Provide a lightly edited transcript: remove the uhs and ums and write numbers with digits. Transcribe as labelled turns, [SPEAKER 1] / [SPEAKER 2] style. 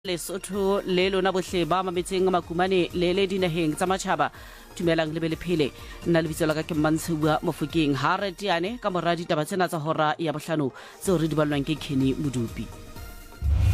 [SPEAKER 1] Lesotho le lona bohle ba mametseng makumane le dinaheng tsa matjhaba dumelang le be le phele nna lebitso la ka ke Mmantshiwa Mofokeng ha re teane ka mora ditaba tsena tsa hora ya bohlano tseo re di ballwang ke Kenny Modupi.